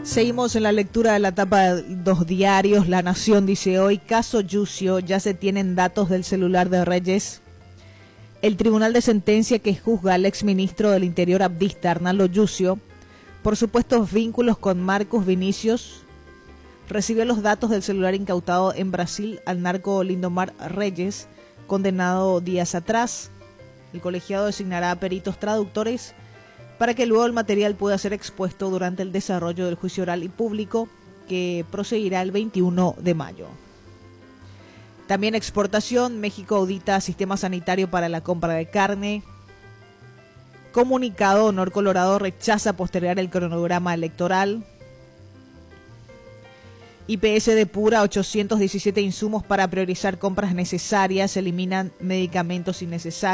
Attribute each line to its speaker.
Speaker 1: Seguimos en la lectura de la tapa de dos diarios. La Nación dice hoy, caso Yucio, ya se tienen datos del celular de Reyes. El tribunal de sentencia que juzga al exministro del Interior abdista, Arnaldo Yucio, por supuestos vínculos con Marcos Vinicius, recibió los datos del celular incautado en Brasil al narco Lindomar Reyes, condenado días atrás. El colegiado designará a peritos traductores para que luego el material pueda ser expuesto durante el desarrollo del juicio oral y público que proseguirá el 21 de mayo. También exportación, México audita sistema sanitario para la compra de carne. Comunicado, Honor Colorado rechaza postergar el cronograma electoral. IPS depura 817 insumos para priorizar compras necesarias, eliminan medicamentos innecesarios.